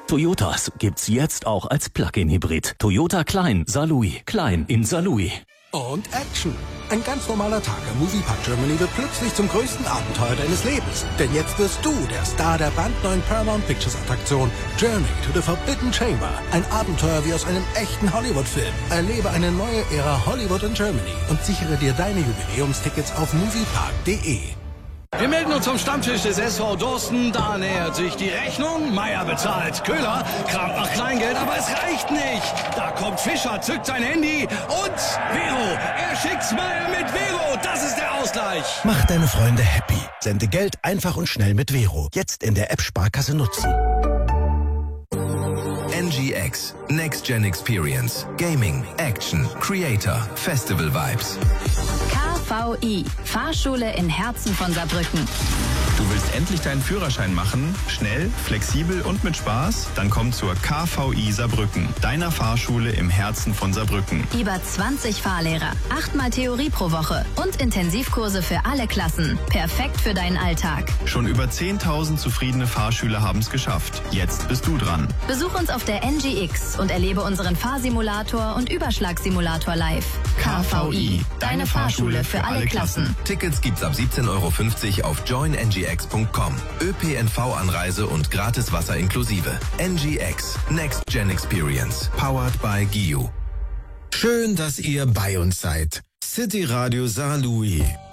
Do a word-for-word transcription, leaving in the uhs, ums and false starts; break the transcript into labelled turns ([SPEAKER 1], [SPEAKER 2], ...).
[SPEAKER 1] Toyotas gibt's jetzt auch als Plug-in-Hybrid. Toyota Klein Saarlouis. Klein in Saarlouis.
[SPEAKER 2] Und Action. Ein ganz normaler Tag im Moviepark Germany wird plötzlich zum größten Abenteuer deines Lebens. Denn jetzt wirst du der Star der brandneuen Paramount Pictures Attraktion Journey to the Forbidden Chamber. Ein Abenteuer wie aus einem echten Hollywood-Film. Erlebe eine neue Ära Hollywood in Germany und sichere dir deine Jubiläumstickets auf moviepark punkt de.
[SPEAKER 3] Wir melden uns zum Stammtisch des S V Dorsten. Da nähert sich die Rechnung. Meier bezahlt. Köhler kramt nach Kleingeld, aber es reicht nicht. Da kommt Fischer, zückt sein Handy und Vero. Er schickt's Meier mit Vero. Das ist der Ausgleich.
[SPEAKER 2] Mach deine Freunde happy. Sende Geld einfach und schnell mit Vero. Jetzt in der App Sparkasse nutzen.
[SPEAKER 4] N G X. Next Gen Experience. Gaming, Action, Creator, Festival Vibes.
[SPEAKER 5] K V I. Fahrschule im Herzen von Saarbrücken.
[SPEAKER 6] Du willst endlich deinen Führerschein machen? Schnell, flexibel und mit Spaß? Dann komm zur K V I Saarbrücken, deiner Fahrschule im Herzen von Saarbrücken.
[SPEAKER 5] Über zwanzig Fahrlehrer, achtmal Theorie pro Woche und Intensivkurse für alle Klassen. Perfekt für deinen Alltag.
[SPEAKER 6] Schon über zehntausend zufriedene Fahrschüler haben es geschafft. Jetzt bist du dran.
[SPEAKER 5] Besuch uns auf der N G X und erlebe unseren Fahrsimulator und Überschlagsimulator live. K V I, deine Fahrschule für alle Klassen.
[SPEAKER 4] Tickets gibt's ab siebzehn Euro fünfzig auf join n g x punkt com. Ö P N V-Anreise und gratis Wasser inklusive. N G X. Next Gen Experience. Powered by G I U.
[SPEAKER 2] Schön, dass ihr bei uns seid. City Radio Saarlouis.